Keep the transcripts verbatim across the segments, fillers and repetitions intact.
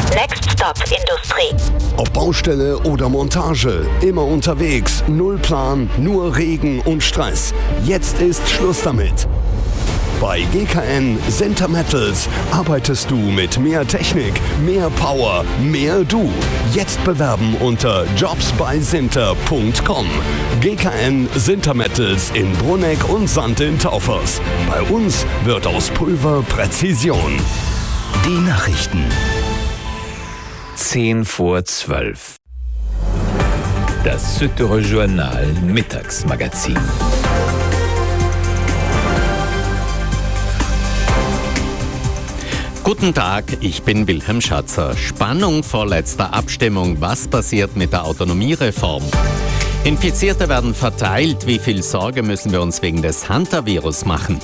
Next Stop Industrie. Ob Baustelle oder Montage, immer unterwegs, null Plan, nur Regen und Stress. Jetzt ist Schluss damit. Bei G K N Sinter Metals arbeitest du mit mehr Technik, mehr Power, mehr du. Jetzt bewerben unter jobs bei sinter punkt com. G K N Sinter Metals in Brunegg und Sand in Taufers. Bei uns wird aus Pulver Präzision. Die Nachrichten. Zehn vor zwölf. Das Süddeutsche Journal Mittagsmagazin. Guten Tag, ich bin Wilhelm Schatzer. Spannung vor letzter Abstimmung. Was passiert mit der Autonomiereform? Infizierte werden verteilt. Wie viel Sorge müssen wir uns wegen des Hantavirus machen?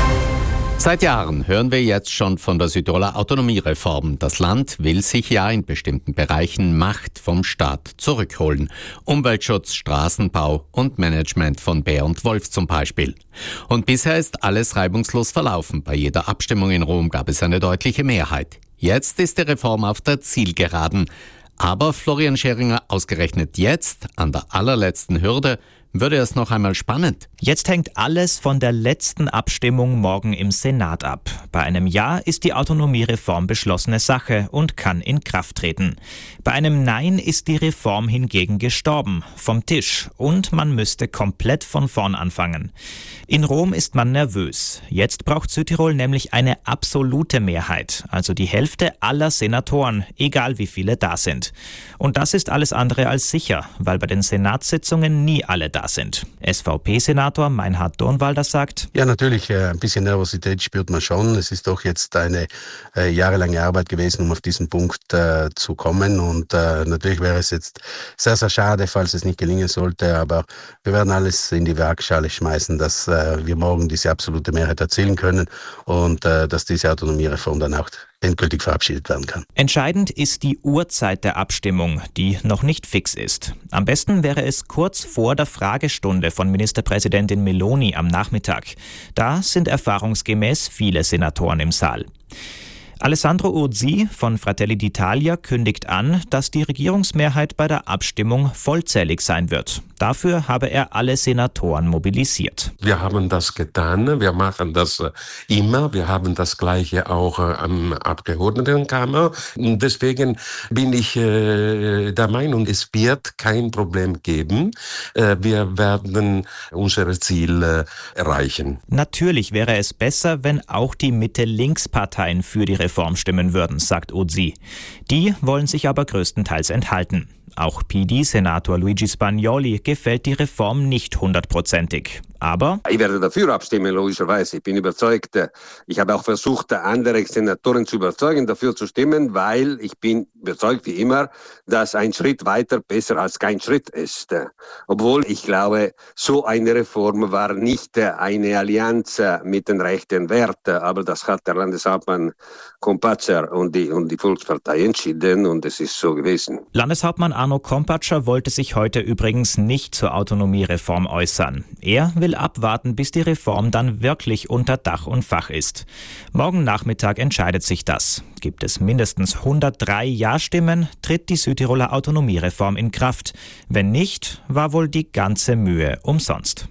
Seit Jahren hören wir jetzt schon von der Südtiroler Autonomiereform. Das Land will sich ja in bestimmten Bereichen Macht vom Staat zurückholen. Umweltschutz, Straßenbau und Management von Bär und Wolf zum Beispiel. Und bisher ist alles reibungslos verlaufen. Bei jeder Abstimmung in Rom gab es eine deutliche Mehrheit. Jetzt ist die Reform auf der Zielgeraden. Aber Florian Scheringer, ausgerechnet jetzt, an der allerletzten Hürde, würde es noch einmal spannend. Jetzt hängt alles von der letzten Abstimmung morgen im Senat ab. Bei einem Ja ist die Autonomiereform beschlossene Sache und kann in Kraft treten. Bei einem Nein ist die Reform hingegen gestorben, vom Tisch, und man müsste komplett von vorn anfangen. In Rom ist man nervös. Jetzt braucht Südtirol nämlich eine absolute Mehrheit, also die Hälfte aller Senatoren, egal wie viele da sind. Und das ist alles andere als sicher, weil bei den Senatssitzungen nie alle da sind. S V P-Senator Meinhard Dornwalder sagt: Ja, natürlich, äh, ein bisschen Nervosität spürt man schon. Es ist doch jetzt eine äh, jahrelange Arbeit gewesen, um auf diesen Punkt äh, zu kommen. Und äh, natürlich wäre es jetzt sehr, sehr schade, falls es nicht gelingen sollte. Aber wir werden alles in die Waagschale schmeißen, dass äh, wir morgen diese absolute Mehrheit erzielen können und äh, dass diese Autonomiereform dann auch endgültig verabschiedet werden kann. Entscheidend ist die Uhrzeit der Abstimmung, die noch nicht fix ist. Am besten wäre es kurz vor der Fragestunde von Ministerpräsidentin Meloni am Nachmittag. Da sind erfahrungsgemäß viele Senatoren im Saal. Alessandro Urzi von Fratelli d'Italia kündigt an, dass die Regierungsmehrheit bei der Abstimmung vollzählig sein wird. Dafür habe er alle Senatoren mobilisiert. Wir haben das getan, wir machen das immer, wir haben das Gleiche auch am Abgeordnetenkammer. Und deswegen bin ich äh, der Meinung, es wird kein Problem geben. Äh, wir werden unsere Ziele äh, erreichen. Natürlich wäre es besser, wenn auch die Mitte-Links-Parteien für die Reform stimmen würden, sagt Urzi. Die wollen sich aber größtenteils enthalten. Auch P D-Senator Luigi Spagnoli gefällt die Reform nicht hundertprozentig. Aber ich werde dafür abstimmen, logischerweise. Ich bin überzeugt. Ich habe auch versucht, andere Senatoren zu überzeugen, dafür zu stimmen, weil ich bin überzeugt, wie immer, dass ein Schritt weiter besser als kein Schritt ist. Obwohl ich glaube, so eine Reform war nicht eine Allianz mit den rechten Werten, aber das hat der Landeshauptmann Kompatscher und die, und die Volkspartei entschieden und es ist so gewesen. Landeshauptmann Arno Kompatscher wollte sich heute übrigens nicht zur Autonomiereform äußern. Er will abwarten, bis die Reform dann wirklich unter Dach und Fach ist. Morgen Nachmittag entscheidet sich das. Gibt es mindestens hundertdrei Ja-Stimmen, tritt die Südtiroler Autonomiereform in Kraft. Wenn nicht, war wohl die ganze Mühe umsonst.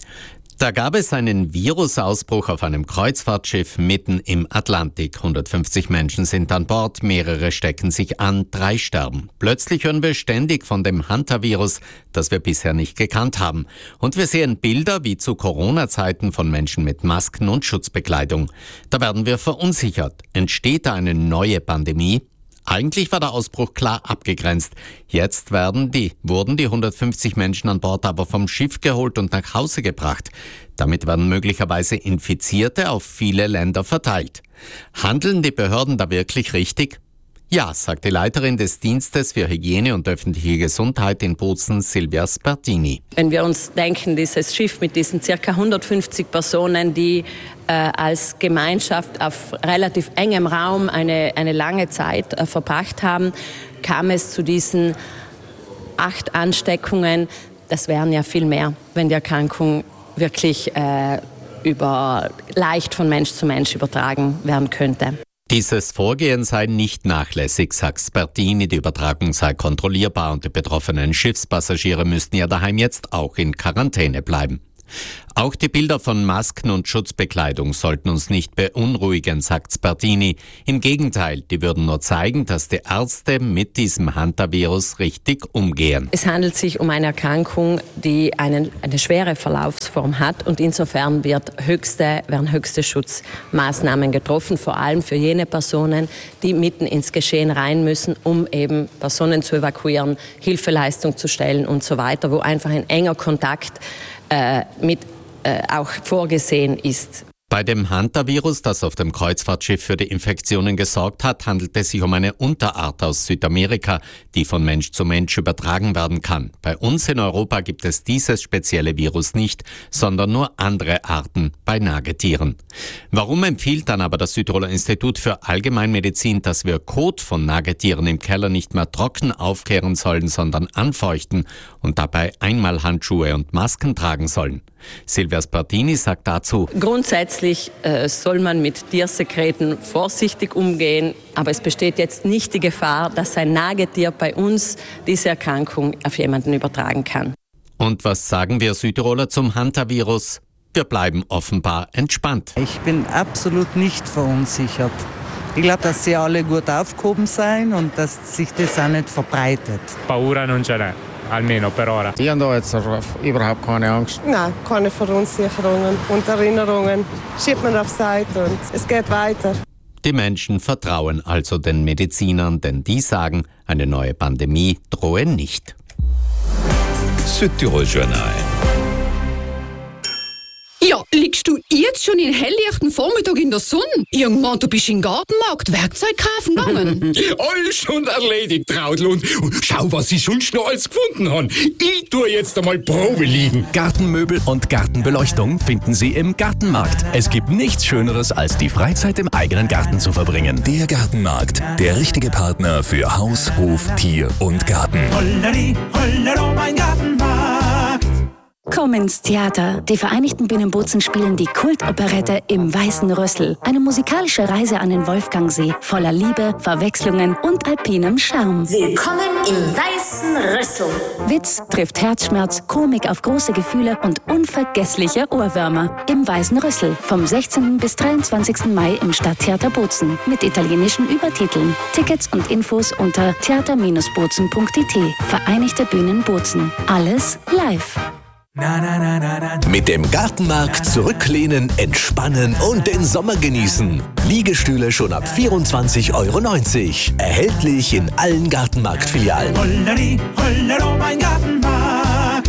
Da gab es einen Virusausbruch auf einem Kreuzfahrtschiff mitten im Atlantik. hundertfünfzig Menschen sind an Bord, mehrere stecken sich an, drei sterben. Plötzlich hören wir ständig von dem Hantavirus, das wir bisher nicht gekannt haben. Und wir sehen Bilder wie zu Corona-Zeiten von Menschen mit Masken und Schutzbekleidung. Da werden wir verunsichert. Entsteht da eine neue Pandemie? Eigentlich war der Ausbruch klar abgegrenzt. Jetzt werden die, wurden die hundertfünfzig Menschen an Bord aber vom Schiff geholt und nach Hause gebracht. Damit werden möglicherweise Infizierte auf viele Länder verteilt. Handeln die Behörden da wirklich richtig? Ja, sagt die Leiterin des Dienstes für Hygiene und öffentliche Gesundheit in Bozen, Silvia Spertini. Wenn wir uns denken, dieses Schiff mit diesen circa hundertfünfzig Personen, die äh, als Gemeinschaft auf relativ engem Raum eine, eine lange Zeit äh, verbracht haben, kam es zu diesen acht Ansteckungen. Das wären ja viel mehr, wenn die Erkrankung wirklich äh, über, leicht von Mensch zu Mensch übertragen werden könnte. Dieses Vorgehen sei nicht nachlässig, sagt Spertini. Die Übertragung sei kontrollierbar und die betroffenen Schiffspassagiere müssten ja daheim jetzt auch in Quarantäne bleiben. Auch die Bilder von Masken und Schutzbekleidung sollten uns nicht beunruhigen, sagt Spertini. Im Gegenteil, die würden nur zeigen, dass die Ärzte mit diesem Hantavirus richtig umgehen. Es handelt sich um eine Erkrankung, die einen, eine schwere Verlaufsform hat und insofern wird höchste, werden höchste Schutzmaßnahmen getroffen, vor allem für jene Personen, die mitten ins Geschehen rein müssen, um eben Personen zu evakuieren, Hilfeleistung zu stellen und so weiter, wo einfach ein enger Kontakt äh, mit äh, auch vorgesehen ist. Bei dem Hantavirus, das auf dem Kreuzfahrtschiff für die Infektionen gesorgt hat, handelt es sich um eine Unterart aus Südamerika, die von Mensch zu Mensch übertragen werden kann. Bei uns in Europa gibt es dieses spezielle Virus nicht, sondern nur andere Arten bei Nagetieren. Warum empfiehlt dann aber das Südtiroler Institut für Allgemeinmedizin, dass wir Kot von Nagetieren im Keller nicht mehr trocken aufkehren sollen, sondern anfeuchten und dabei einmal Handschuhe und Masken tragen sollen? Silvia Spertini sagt dazu: Grundsätzlich äh, soll man mit Tiersekreten vorsichtig umgehen, aber es besteht jetzt nicht die Gefahr, dass ein Nagetier bei uns diese Erkrankung auf jemanden übertragen kann. Und was sagen wir Südtiroler zum Hantavirus? Wir bleiben offenbar entspannt. Ich bin absolut nicht verunsichert. Ich glaube, dass sie alle gut aufgehoben sind und dass sich das auch nicht verbreitet. Paura non ce n'è. Almeno per ora. Ich habe da jetzt überhaupt keine Angst. Nein, keine Verunsicherungen und Erinnerungen. Schiebt man auf Seite und es geht weiter. Die Menschen vertrauen also den Medizinern, denn die sagen, eine neue Pandemie drohe nicht. Südtirol Journal. Ja, liegst du jetzt schon in helllichten Vormittag in der Sonne? Irgendwann, du bist im Gartenmarkt Werkzeug kaufen gegangen. Alles schon erledigt, Traudl. Und schau, was ich schon noch alles gefunden habe. Ich tue jetzt einmal Probe liegen. Gartenmöbel und Gartenbeleuchtung finden Sie im Gartenmarkt. Es gibt nichts Schöneres, als die Freizeit im eigenen Garten zu verbringen. Der Gartenmarkt, der richtige Partner für Haus, Hof, Tier und Garten. Holleri, hollero, mein Gartenmarkt. Komm ins Theater. Die Vereinigten Bühnenbozen spielen die Kultoperette Im Weißen Rüssel. Eine musikalische Reise an den Wolfgangsee, voller Liebe, Verwechslungen und alpinem Charme. Willkommen im Weißen Rüssel. Witz trifft Herzschmerz, Komik auf große Gefühle und unvergessliche Ohrwürmer. Im Weißen Rüssel. Vom sechzehnten bis dreiundzwanzigsten Mai im Stadttheater Bozen. Mit italienischen Übertiteln. Tickets und Infos unter theater Bindestrich bozen punkt i t. Vereinigte Bühnen Bozen. Alles live. Na, na, na, na, na. Mit dem Gartenmarkt zurücklehnen, entspannen und den Sommer genießen. Liegestühle schon ab vierundzwanzig Euro neunzig. Erhältlich in allen Gartenmarktfilialen. Holleri, hollero, mein Gartenmarkt.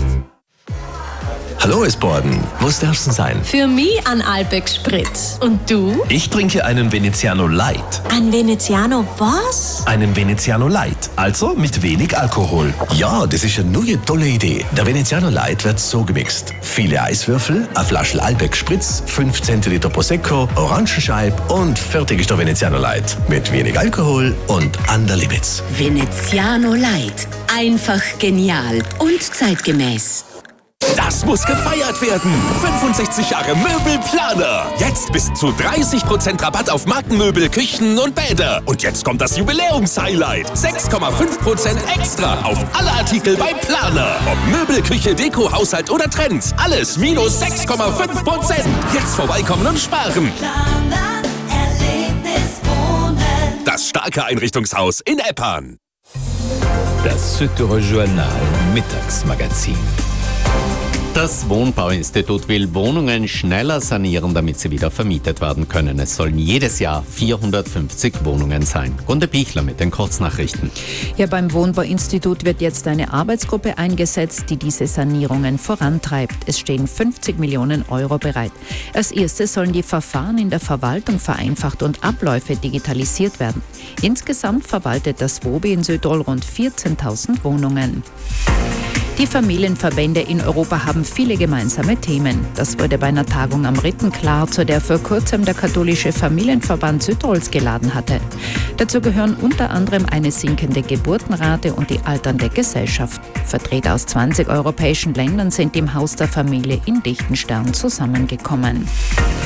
Hallo Esborden, was darf's denn sein? Für mich ein Alpex Spritz. Und du? Ich trinke einen Veneziano Light. Ein Veneziano was? Einen Veneziano Light, also mit wenig Alkohol. Ja, das ist eine neue tolle Idee. Der Veneziano Light wird so gemixt. Viele Eiswürfel, eine Flasche Alpex Spritz, fünf Zentiliter Prosecco, Orangenscheib und fertig ist der Veneziano Light. Mit wenig Alkohol und an der Limits. Veneziano Light. Einfach genial und zeitgemäß. Das muss gefeiert werden. fünfundsechzig Jahre Möbelplaner. Jetzt bis zu dreißig Prozent Rabatt auf Markenmöbel, Küchen und Bäder. Und jetzt kommt das Jubiläumshighlight. sechs Komma fünf Prozent extra auf alle Artikel bei Planer. Ob Möbel, Küche, Deko, Haushalt oder Trends. Alles minus sechs Komma fünf Prozent. Jetzt vorbeikommen und sparen. Planer, Erlebnis wohnen. Das starke Einrichtungshaus in Eppan. Das Südtirol Journal Mittagsmagazin. Das Wohnbauinstitut will Wohnungen schneller sanieren, damit sie wieder vermietet werden können. Es sollen jedes Jahr vierhundertfünfzig Wohnungen sein. Gunde Bichler mit den Kurznachrichten. Ja, beim Wohnbauinstitut wird jetzt eine Arbeitsgruppe eingesetzt, die diese Sanierungen vorantreibt. Es stehen fünfzig Millionen Euro bereit. Als erstes sollen die Verfahren in der Verwaltung vereinfacht und Abläufe digitalisiert werden. Insgesamt verwaltet das WOBI in Südtirol rund vierzehntausend Wohnungen. Die Familienverbände in Europa haben viele gemeinsame Themen. Das wurde bei einer Tagung am Ritten klar, zu der vor kurzem der katholische Familienverband Südtirols geladen hatte. Dazu gehören unter anderem eine sinkende Geburtenrate und die alternde Gesellschaft. Vertreter aus zwanzig europäischen Ländern sind im Haus der Familie in Liechtenstein zusammengekommen.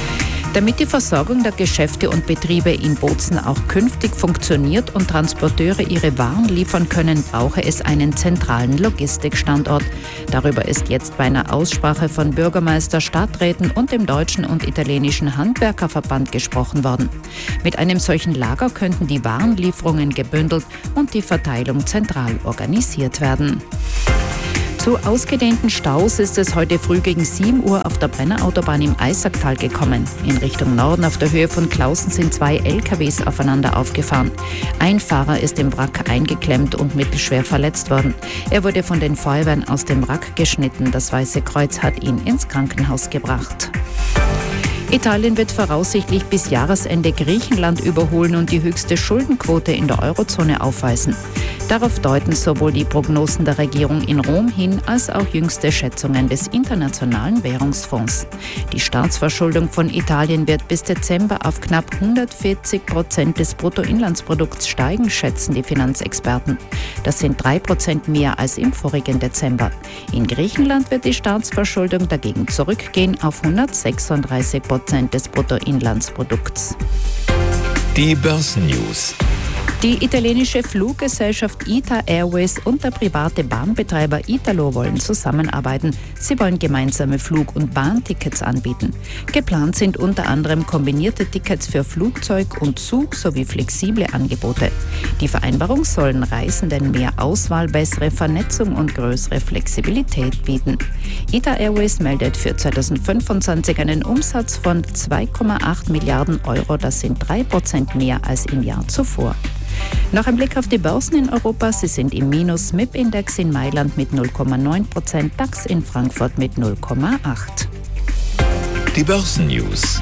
Damit die Versorgung der Geschäfte und Betriebe in Bozen auch künftig funktioniert und Transporteure ihre Waren liefern können, brauche es einen zentralen Logistikstandort. Darüber ist jetzt bei einer Aussprache von Bürgermeister, Stadträten und dem Deutschen und italienischen Handwerkerverband gesprochen worden. Mit einem solchen Lager könnten die Warenlieferungen gebündelt und die Verteilung zentral organisiert werden. Zu ausgedehnten Staus ist es heute früh gegen sieben Uhr auf der Brennerautobahn im Eisacktal gekommen. In Richtung Norden auf der Höhe von Clausen sind zwei L K Ws aufeinander aufgefahren. Ein Fahrer ist im Wrack eingeklemmt und mittelschwer verletzt worden. Er wurde von den Feuerwehren aus dem Wrack geschnitten. Das Weiße Kreuz hat ihn ins Krankenhaus gebracht. Italien wird voraussichtlich bis Jahresende Griechenland überholen und die höchste Schuldenquote in der Eurozone aufweisen. Darauf deuten sowohl die Prognosen der Regierung in Rom hin, als auch jüngste Schätzungen des Internationalen Währungsfonds. Die Staatsverschuldung von Italien wird bis Dezember auf knapp hundertvierzig Prozent des Bruttoinlandsprodukts steigen, schätzen die Finanzexperten. Das sind drei Prozent mehr als im vorigen Dezember. In Griechenland wird die Staatsverschuldung dagegen zurückgehen auf hundertsechsunddreißig Prozent des Bruttoinlandsprodukts. Die Börsennews. Die italienische Fluggesellschaft I T A Airways und der private Bahnbetreiber Italo wollen zusammenarbeiten. Sie wollen gemeinsame Flug- und Bahntickets anbieten. Geplant sind unter anderem kombinierte Tickets für Flugzeug und Zug sowie flexible Angebote. Die Vereinbarung sollen Reisenden mehr Auswahl, bessere Vernetzung und größere Flexibilität bieten. I T A Airways meldet für zweitausendfünfundzwanzig einen Umsatz von zwei Komma acht Milliarden Euro. Das sind drei Prozent mehr als im Jahr zuvor. Noch ein Blick auf die Börsen in Europa. Sie sind im Minus. M I P-Index in Mailand mit null Komma neun Prozent, DAX in Frankfurt mit null Komma acht. Die Börsennews.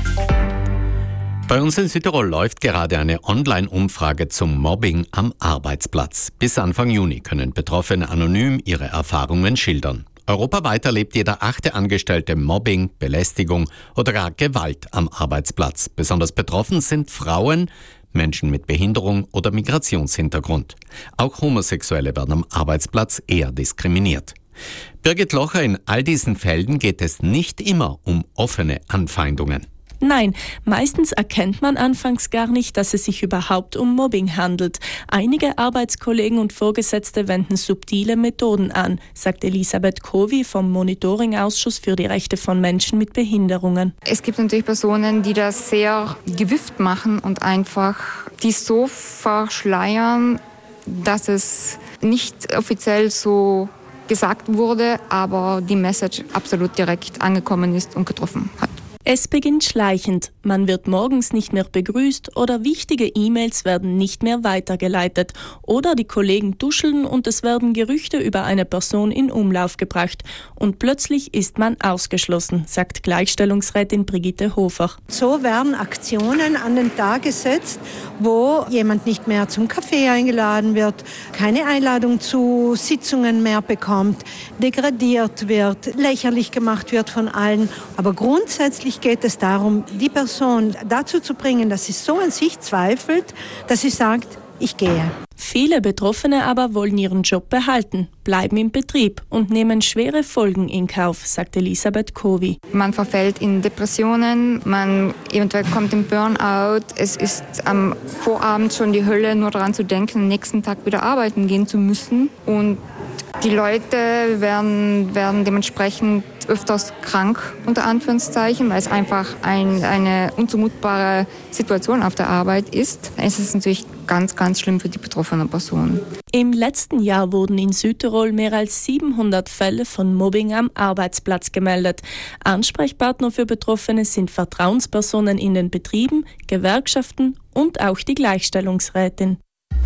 Bei uns in Südtirol läuft gerade eine Online-Umfrage zum Mobbing am Arbeitsplatz. Bis Anfang Juni können Betroffene anonym ihre Erfahrungen schildern. Europaweit erlebt jeder achte Angestellte Mobbing, Belästigung oder gar Gewalt am Arbeitsplatz. Besonders betroffen sind Frauen, Menschen mit Behinderung oder Migrationshintergrund. Auch Homosexuelle werden am Arbeitsplatz eher diskriminiert. Birgit Locher, in all diesen Fällen geht es nicht immer um offene Anfeindungen. Nein, meistens erkennt man anfangs gar nicht, dass es sich überhaupt um Mobbing handelt. Einige Arbeitskollegen und Vorgesetzte wenden subtile Methoden an, sagt Elisabeth Kovi vom Monitoring-Ausschuss für die Rechte von Menschen mit Behinderungen. Es gibt natürlich Personen, die das sehr gewifft machen und einfach die so verschleiern, dass es nicht offiziell so gesagt wurde, aber die Message absolut direkt angekommen ist und getroffen hat. Es beginnt schleichend. Man wird morgens nicht mehr begrüßt oder wichtige E-Mails werden nicht mehr weitergeleitet. Oder die Kollegen tuscheln und es werden Gerüchte über eine Person in Umlauf gebracht. Und plötzlich ist man ausgeschlossen, sagt Gleichstellungsrätin Brigitte Hofer. So werden Aktionen an den Tag gesetzt, wo jemand nicht mehr zum Kaffee eingeladen wird, keine Einladung zu Sitzungen mehr bekommt, degradiert wird, lächerlich gemacht wird von allen. Aber grundsätzlich geht es darum, die Person dazu zu bringen, dass sie so an sich zweifelt, dass sie sagt, ich gehe. Viele Betroffene aber wollen ihren Job behalten, bleiben im Betrieb und nehmen schwere Folgen in Kauf, sagt Elisabeth Kovi. Man verfällt in Depressionen, man eventuell kommt in Burnout. Es ist am Vorabend schon die Hölle, nur daran zu denken, am nächsten Tag wieder arbeiten gehen zu müssen. Und die Leute werden, werden dementsprechend öfters krank, unter Anführungszeichen, weil es einfach ein, eine unzumutbare Situation auf der Arbeit ist. Es ist natürlich ganz, ganz schlimm für die betroffene Person. Im letzten Jahr wurden in Südtirol mehr als siebenhundert Fälle von Mobbing am Arbeitsplatz gemeldet. Ansprechpartner für Betroffene sind Vertrauenspersonen in den Betrieben, Gewerkschaften und auch die Gleichstellungsrätin.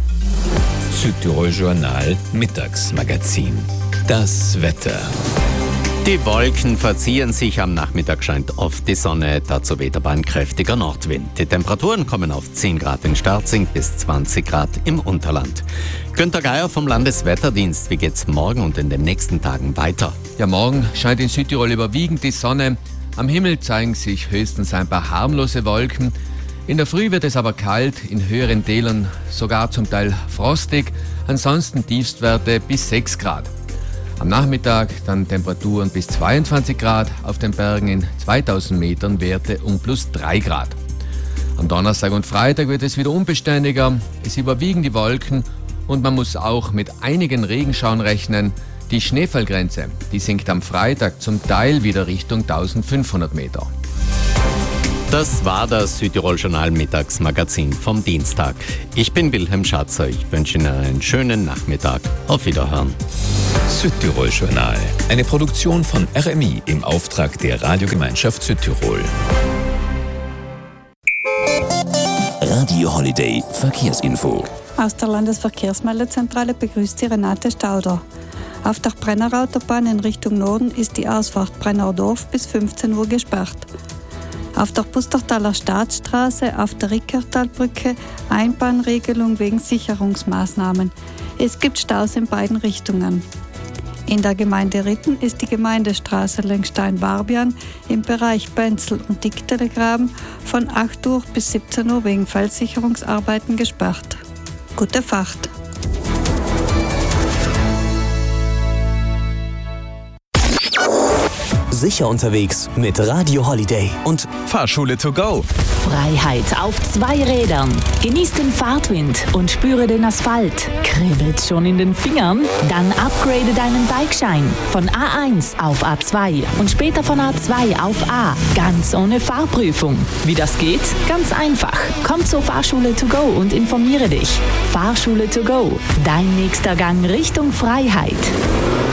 Südtirol Journal Mittagsmagazin. Das Wetter. Die Wolken verziehen sich, am Nachmittag scheint oft die Sonne, dazu weht aber ein kräftiger Nordwind. Die Temperaturen kommen auf zehn Grad in Sterzing bis zwanzig Grad im Unterland. Günter Geier vom Landeswetterdienst, wie geht's morgen und in den nächsten Tagen weiter? Ja, morgen scheint in Südtirol überwiegend die Sonne. Am Himmel zeigen sich höchstens ein paar harmlose Wolken. In der Früh wird es aber kalt, in höheren Tälern sogar zum Teil frostig, ansonsten Tiefstwerte bis sechs Grad. Am Nachmittag dann Temperaturen bis zweiundzwanzig Grad, auf den Bergen in zweitausend Metern Werte um plus drei Grad. Am Donnerstag und Freitag wird es wieder unbeständiger, es überwiegen die Wolken und man muss auch mit einigen Regenschauern rechnen. Die Schneefallgrenze, die sinkt am Freitag zum Teil wieder Richtung eintausendfünfhundert Meter. Das war das Südtirol-Journal Mittagsmagazin vom Dienstag. Ich bin Wilhelm Schatzer. Ich wünsche Ihnen einen schönen Nachmittag. Auf Wiederhören. Südtirol-Journal. Eine Produktion von R M I im Auftrag der Radiogemeinschaft Südtirol. Radio Holiday Verkehrsinfo. Aus der Landesverkehrsmeldezentrale begrüßt Sie Renate Stauder. Auf der Brennerautobahn in Richtung Norden ist die Ausfahrt Brennerdorf bis fünfzehn Uhr gesperrt. Auf der Pustertaler Staatsstraße auf der Rickertalbrücke Einbahnregelung wegen Sicherungsmaßnahmen. Es gibt Staus in beiden Richtungen. In der Gemeinde Ritten ist die Gemeindestraße Lengstein-Barbian im Bereich Benzel und Dicktelegraben von acht Uhr bis siebzehn Uhr wegen Feldsicherungsarbeiten gesperrt. Gute Fahrt! Sicher unterwegs mit Radio Holiday und Fahrschule to go. Freiheit auf zwei Rädern. Genieß den Fahrtwind und spüre den Asphalt. Kribbelt's schon in den Fingern? Dann upgrade deinen Bikeschein von A eins auf A zwei und später von A zwei auf A. Ganz ohne Fahrprüfung. Wie das geht? Ganz einfach. Komm zur Fahrschule to go und informiere dich. Fahrschule to go. Dein nächster Gang Richtung Freiheit.